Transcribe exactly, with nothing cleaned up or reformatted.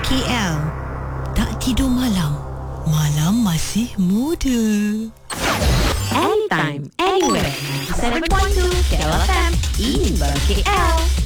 K L. Tak tidur malam, malam masih muda. Anytime, anywhere. ninety-seven point two K L F M. Ini baru K L.